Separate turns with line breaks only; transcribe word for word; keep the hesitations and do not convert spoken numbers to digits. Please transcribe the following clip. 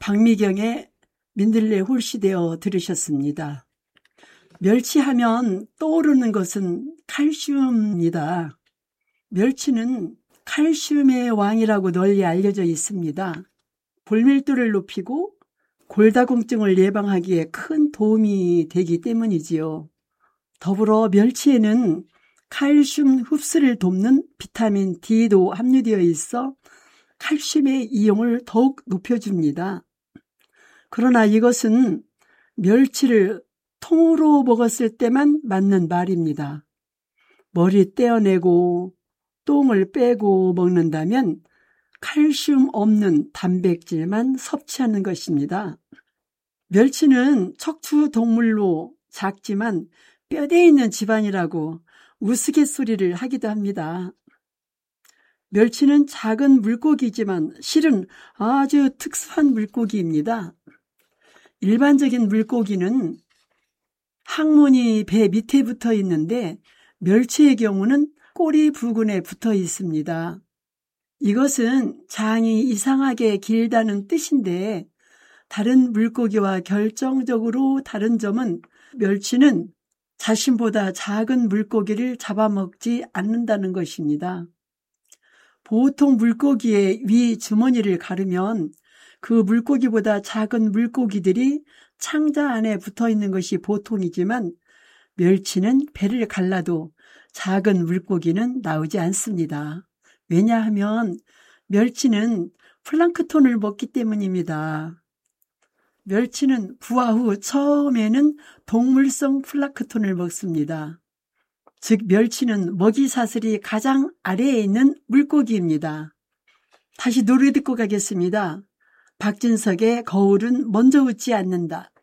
박미경의 민들레 홀씨되어 들으셨습니다. 멸치하면 떠오르는 것은 칼슘입니다. 멸치는 칼슘의 왕이라고 널리 알려져 있습니다. 골밀도를 높이고 골다공증을 예방하기에 큰 도움이 되기 때문이지요. 더불어 멸치에는 칼슘 흡수를 돕는 비타민 D도 함유되어 있어 칼슘의 이용을 더욱 높여줍니다. 그러나 이것은 멸치를 통으로 먹었을 때만 맞는 말입니다. 머리 떼어내고 똥을 빼고 먹는다면 칼슘 없는 단백질만 섭취하는 것입니다. 멸치는 척추 동물로 작지만 뼈대에 있는 집안이라고 우스갯소리를 하기도 합니다. 멸치는 작은 물고기지만 실은 아주 특수한 물고기입니다. 일반적인 물고기는 항문이 배 밑에 붙어 있는데 멸치의 경우는 꼬리 부근에 붙어 있습니다. 이것은 장이 이상하게 길다는 뜻인데 다른 물고기와 결정적으로 다른 점은 멸치는 자신보다 작은 물고기를 잡아먹지 않는다는 것입니다. 보통 물고기의 위 주머니를 가르면 그 물고기보다 작은 물고기들이 창자 안에 붙어 있는 것이 보통이지만 멸치는 배를 갈라도 작은 물고기는 나오지 않습니다. 왜냐하면 멸치는 플랑크톤을 먹기 때문입니다. 멸치는 부화 후 처음에는 동물성 플랑크톤을 먹습니다. 즉 멸치는 먹이 사슬이 가장 아래에 있는 물고기입니다. 다시 노래 듣고 가겠습니다. 박진석의 거울은 먼저 웃지 않는다.